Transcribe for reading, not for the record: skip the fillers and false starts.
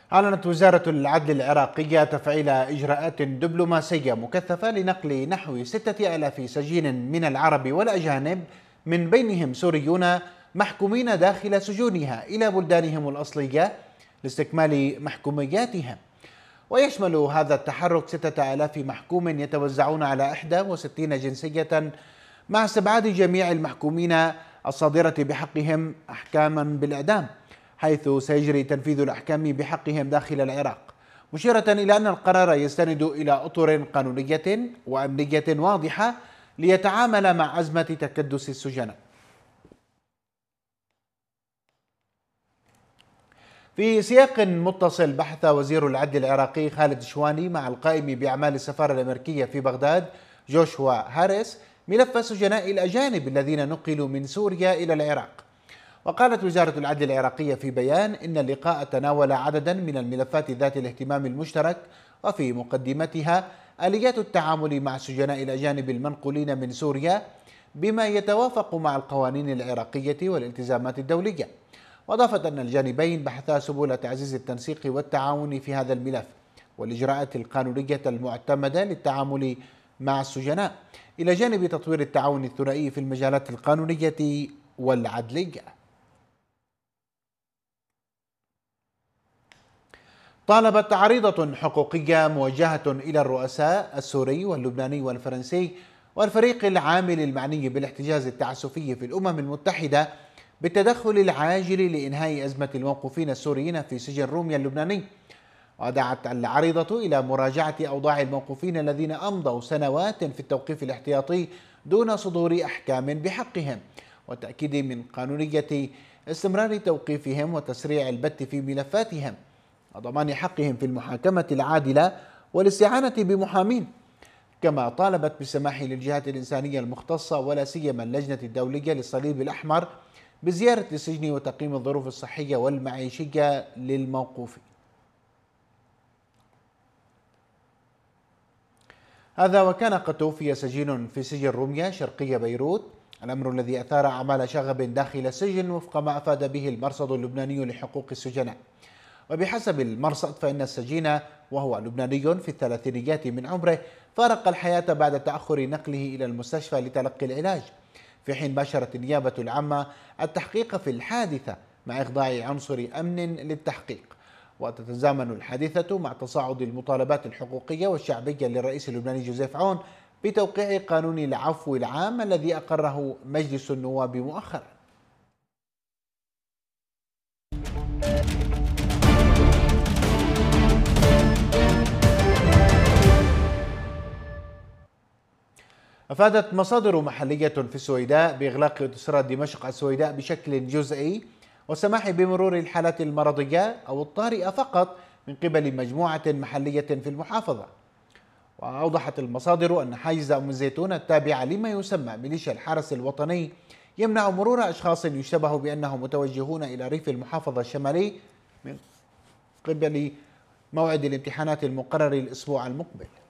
أعلنت وزارة العدل العراقية تفعيل إجراءات دبلوماسية مكثفة لنقل نحو 6000 سجين من العرب والأجانب من بينهم سوريون محكومين داخل سجونها إلى بلدانهم الأصلية لاستكمال محكومياتهم. ويشمل هذا التحرك 6000 محكوم يتوزعون على 61 جنسية مع استبعاد جميع المحكومين الصادرة بحقهم أحكاما بالإعدام، حيث سيجري تنفيذ الأحكام بحقهم داخل العراق، مشيرة إلى أن القرار يستند إلى أطر قانونية وأمنية واضحة ليتعامل مع أزمة تكدس السجناء. في سياق متصل، بحث وزير العدل العراقي خالد شواني مع القائم بأعمال السفارة الأمريكية في بغداد جوشوا هاريس ملف سجناء الأجانب الذين نقلوا من سوريا إلى العراق. وقالت وزارة العدل العراقية في بيان إن اللقاء تناول عددا من الملفات ذات الاهتمام المشترك، وفي مقدمتها آليات التعامل مع سجناء الأجانب المنقولين من سوريا بما يتوافق مع القوانين العراقية والالتزامات الدولية. وأضافت أن الجانبين بحثا سبل تعزيز التنسيق والتعاون في هذا الملف والإجراءات القانونية المعتمدة للتعامل مع السجناء، إلى جانب تطوير التعاون الثنائي في المجالات القانونية والعدلية. طالبت عريضة حقوقية موجهة إلى الرؤساء السوري واللبناني والفرنسي والفريق العامل المعني بالاحتجاز التعسفي في الأمم المتحدة بالتدخل العاجل لإنهاء أزمة الموقوفين السوريين في سجن روميا اللبناني. ودعت العريضة إلى مراجعة أوضاع الموقوفين الذين أمضوا سنوات في التوقيف الاحتياطي دون صدور أحكام بحقهم، والتأكيد من قانونية استمرار توقيفهم وتسريع البت في ملفاتهم، وضمان حقهم في المحاكمة العادلة والاستعانة بمحامين. كما طالبت بالسماح للجهات الإنسانية المختصة ولا سيما اللجنة الدولية للصليب الأحمر بزيارة السجن وتقييم الظروف الصحية والمعيشية للموقوفين. هذا وكان قد توفي سجين في سجن روميا شرقي بيروت، الأمر الذي أثار أعمال شغب داخل السجن وفق ما أفاد به المرصد اللبناني لحقوق السجناء. وبحسب المرصد فإن السجين وهو لبناني في الثلاثينيات من عمره فارق الحياة بعد تأخر نقله إلى المستشفى لتلقي العلاج، في حين باشرت النيابة العامة التحقيق في الحادثة مع إخضاع عنصر أمن للتحقيق. وتتزامن الحادثة مع تصاعد المطالبات الحقوقية والشعبية للرئيس اللبناني جوزيف عون بتوقيع قانون العفو العام الذي أقره مجلس النواب مؤخرا. أفادت مصادر محلية في السويداء بإغلاق أوتوستراد دمشق السويداء بشكل جزئي والسماح بمرور الحالات المرضية أو الطارئة فقط من قبل مجموعة محلية في المحافظة. وأوضحت المصادر أن حاجز أم الزيتون التابع لما يسمى ميليشيا الحرس الوطني يمنع مرور أشخاص يشتبه بأنهم متوجهون إلى ريف المحافظة الشمالي من قبل موعد الامتحانات المقرر الأسبوع المقبل.